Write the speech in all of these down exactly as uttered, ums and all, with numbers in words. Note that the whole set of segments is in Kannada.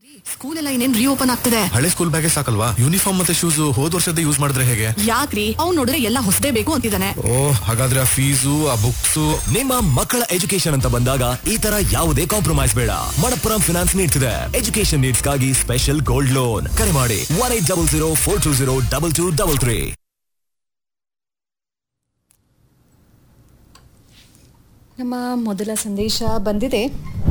ಸ್ಕೂಲ್ ಎಲ್ಲ ಇನ್ನೇನ್ ರೀಓಪನ್ ಆಗ್ತಿದೆ. ಹಳೆ ಸ್ಕೂಲ್ ಬ್ಯಾಗೇ ಸಾಕಲ್ವಾ, ಯೂನಿಫಾರ್ಮ್ ಮತ್ತೆ ಶೂಸ್ ಹೋದ್ ವರ್ಷದ ಯೂಸ್ ಮಾಡಿದ್ರೆ ಹೇಗೆ? ಯಾಕ್ರಿ ಅವ್ನು ನೋಡಿದ್ರೆ ಎಲ್ಲ ಹೊಸದೇ ಬೇಕು ಅಂತಿದ್ದಾನೆ. ಓ ಹಾಗಾದ್ರೆ ಆ ಫೀಸು ಆ ಬುಕ್ಸ್. ನಿಮ್ಮ ಮಕ್ಕಳ ಎಜುಕೇಶನ್ ಅಂತ ಬಂದಾಗ ಈ ತರ ಯಾವುದೇ ಕಾಂಪ್ರಮೈಸ್ ಬೇಡ. ಮಣಪ್ಪುರಂ ಫಿನಾನ್ಸ್ ನೀಡ್ತಿದೆ ಎಜುಕೇಶನ್ ನೀಡ್ಸ್ ಗಾಗಿ ಸ್ಪೆಷಲ್ ಗೋಲ್ಡ್ ಲೋನ್. ಕರೆ ಮಾಡಿ one eight double zero four two zero double two double three. ನಮ್ಮ ಮೊದಲ ಸಂದೇಶ ಬಂದಿದೆ.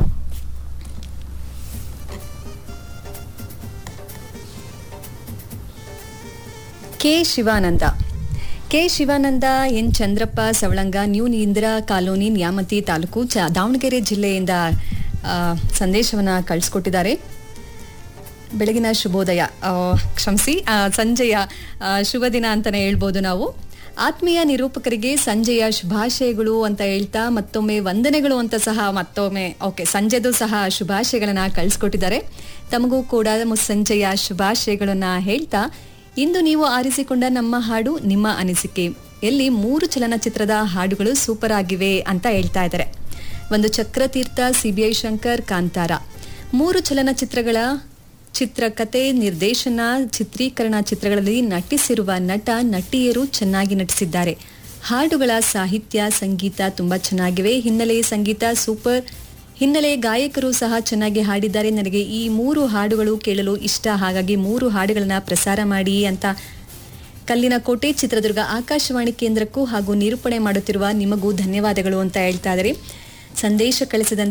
K Shivananda K Shivananda N Chandrappa Savalanga new Indira colony Nyamathi taluk ಚ ದಾವಣಗೆರೆ ಜಿಲ್ಲೆಯಿಂದ ಸಂದೇಶವನ್ನು ಕಳಿಸ್ಕೊಟ್ಟಿದ್ದಾರೆ. ಬೆಳಗಿನ ಶುಭೋದಯ, ಕ್ಷಮಿಸಿ ಸಂಜೆಯ ಶುಭ ದಿನ ಅಂತಲೇ ಹೇಳ್ಬೋದು ನಾವು. ಆತ್ಮೀಯ ನಿರೂಪಕರಿಗೆ ಸಂಜೆಯ ಶುಭಾಶಯಗಳು ಅಂತ ಹೇಳ್ತಾ ಮತ್ತೊಮ್ಮೆ ವಂದನೆಗಳು ಅಂತ ಸಹ ಮತ್ತೊಮ್ಮೆ ಓಕೆ ಸಂಜೆದು ಸಹ ಶುಭಾಶಯಗಳನ್ನ ಕಳಿಸ್ಕೊಟ್ಟಿದ್ದಾರೆ. ತಮಗೂ ಕೂಡ ಸಂಜೆಯ ಶುಭಾಶಯಗಳನ್ನ ಹೇಳ್ತಾ ಇಂದು ನೀವು ಆರಿಸಿಕೊಂಡ ನಮ್ಮ ಹಾಡು ನಿಮ್ಮ ಅನಿಸಿಕೆ ಎಲ್ಲಿ ಮೂರು ಚಲನಚಿತ್ರದ ಹಾಡುಗಳು ಸೂಪರ್ ಆಗಿವೆ ಅಂತ ಹೇಳ್ತಾ ಇದ್ದಾರೆ. ಒಂದು ಚಕ್ರತೀರ್ಥ, ಸಿಬಿಐ ಶಂಕರ್, ಕಾಂತಾರ ಮೂರು ಚಲನಚಿತ್ರಗಳ ಚಿತ್ರಕಥೆ, ನಿರ್ದೇಶನ, ಚಿತ್ರೀಕರಣ ಚಿತ್ರಗಳಲ್ಲಿ ನಟಿಸಿರುವ ನಟ ನಟಿಯರು ಚೆನ್ನಾಗಿ ನಟಿಸಿದ್ದಾರೆ. ಹಾಡುಗಳ ಸಾಹಿತ್ಯ ಸಂಗೀತ ತುಂಬಾ ಚೆನ್ನಾಗಿವೆ. ಹಿನ್ನೆಲೆ ಸಂಗೀತ ಸೂಪರ್. ಹಿನ್ನೆಲೆ ಗಾಯಕರು ಸಹ ಚೆನ್ನಾಗಿ ಹಾಡಿದ್ದಾರೆ. ನನಗೆ ಈ ಮೂರು ಹಾಡುಗಳು ಕೇಳಲು ಇಷ್ಟ, ಹಾಗಾಗಿ ಮೂರು ಹಾಡುಗಳನ್ನ ಪ್ರಸಾರ ಮಾಡಿ ಅಂತ ಕಲ್ಲಿನ ಕೋಟೆ ಚಿತ್ರದುರ್ಗ ಆಕಾಶವಾಣಿ ಕೇಂದ್ರಕ್ಕೂ ಹಾಗೂ ನಿರೂಪಣೆ ಮಾಡುತ್ತಿರುವ ನಿಮಗೂ ಧನ್ಯವಾದಗಳು ಅಂತ ಹೇಳ್ತಾ ಇದ್ದಾರೆ. ಸಂದೇಶ ಕಳಿಸಿದ